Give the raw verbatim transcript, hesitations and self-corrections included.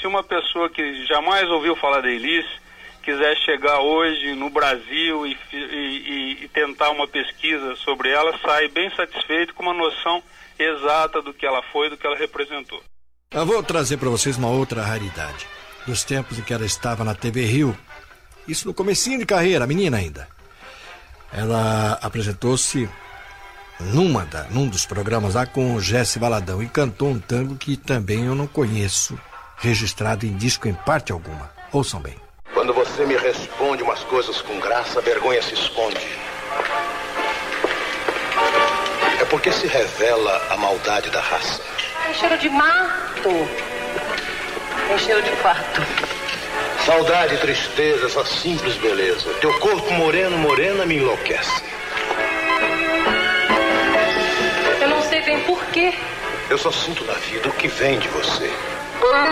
se uma pessoa que jamais ouviu falar da Elis quiser chegar hoje no Brasil e, e, e tentar uma pesquisa sobre ela, sai bem satisfeito com uma noção exata do que ela foi, do que ela representou. Eu vou trazer para vocês uma outra raridade. Dos tempos em que ela estava na T V Rio, isso no comecinho de carreira, menina ainda. Ela apresentou-se numa da, num dos programas lá com o Jesse Valadão e cantou um tango que também eu não conheço, registrado em disco em parte alguma. Ouçam bem. Quando você me responde umas coisas com graça, a vergonha se esconde. É porque se revela a maldade da raça. Tem cheiro de mato. Tem cheiro de quarto. Saudade e tristeza, essa simples beleza. Teu corpo moreno, morena, me enlouquece. Eu não sei bem por quê. Eu só sinto na vida o que vem de você.